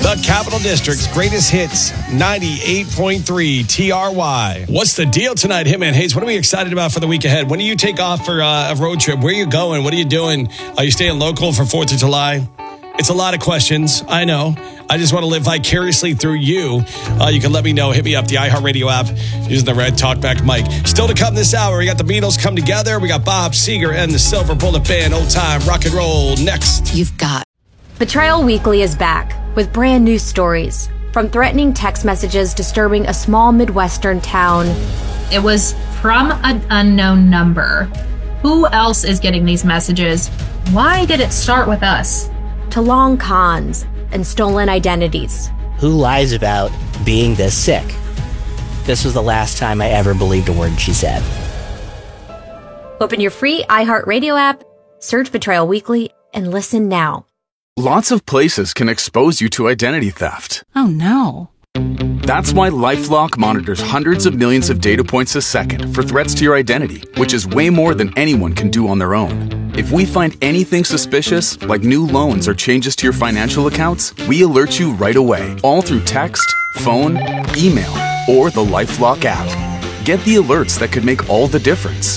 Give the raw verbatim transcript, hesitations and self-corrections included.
The Capital District's greatest hits, ninety-eight point three T R Y. What's the deal tonight, Hitman Hayes? What are we excited about for the week ahead? When do you take off for uh, a road trip? Where are you going? What are you doing? Are you staying local for fourth of July? It's a lot of questions. I know. I just want to live vicariously through you. Uh, you can let me know. Hit me up, the iHeartRadio app, using the red talkback mic. Still to come this hour, we got the Beatles come together. We got Bob Seger and the Silver Bullet Band. Old time rock and roll next. You've got. Betrayal Weekly is back with brand new stories. From threatening text messages disturbing a small Midwestern town. It was from an unknown number. Who else is getting these messages? Why did it start with us? To long cons and stolen identities. Who lies about being this sick? This was the last time I ever believed a word she said. Open your free iHeartRadio app, search Betrayal Weekly, and listen now. Lots of places can expose you to identity theft. Oh, no. That's why LifeLock monitors hundreds of millions of data points a second for threats to your identity, which is way more than anyone can do on their own. If we find anything suspicious, like new loans or changes to your financial accounts, we alert you right away, all through text, phone, email, or the LifeLock app. Get the alerts that could make all the difference.